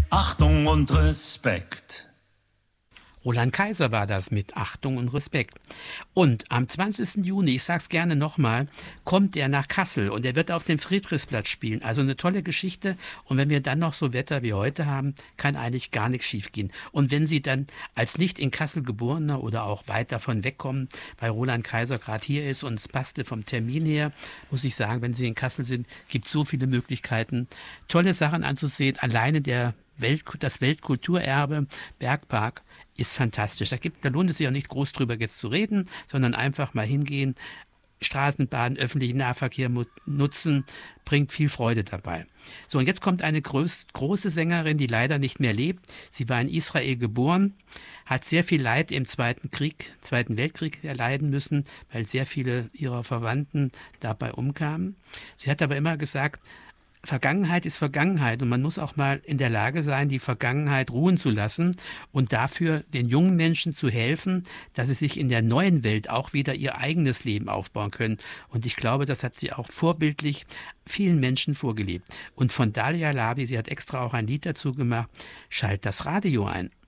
Achtung und Respekt. Roland Kaiser war das mit Achtung und Respekt. Und am 20. Juni, ich sage es gerne nochmal, kommt er nach Kassel und er wird auf dem Friedrichsplatz spielen. Also eine tolle Geschichte. Und wenn wir dann noch so Wetter wie heute haben, kann eigentlich gar nichts schiefgehen. Und wenn Sie dann als nicht in Kassel Geborener oder auch weit davon wegkommen, weil Roland Kaiser gerade hier ist und es passte vom Termin her, muss ich sagen, wenn Sie in Kassel sind, gibt es so viele Möglichkeiten, tolle Sachen anzusehen. Alleine das Weltkulturerbe Bergpark ist fantastisch. Da lohnt es sich auch nicht groß drüber jetzt zu reden, sondern einfach mal hingehen, Straßenbahn, öffentlichen Nahverkehr nutzen, bringt viel Freude dabei. So, und jetzt kommt eine große Sängerin, die leider nicht mehr lebt. Sie war in Israel geboren, hat sehr viel Leid im Zweiten Weltkrieg erleiden müssen, weil sehr viele ihrer Verwandten dabei umkamen. Sie hat aber immer gesagt, Vergangenheit ist Vergangenheit und man muss auch mal in der Lage sein, die Vergangenheit ruhen zu lassen und dafür den jungen Menschen zu helfen, dass sie sich in der neuen Welt auch wieder ihr eigenes Leben aufbauen können. Und ich glaube, das hat sie auch vorbildlich vielen Menschen vorgelebt. Und von Dalia Labi, sie hat extra auch ein Lied dazu gemacht, Schalt das Radio ein.